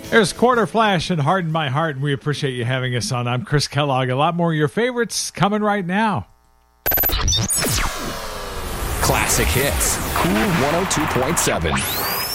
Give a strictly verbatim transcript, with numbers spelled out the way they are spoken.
There's Quarter Flash and Harden My Heart, and we appreciate you having us on. I'm Chris Kellogg. A lot more of your favorites coming right now. Classic Hits, Cool one oh two point seven.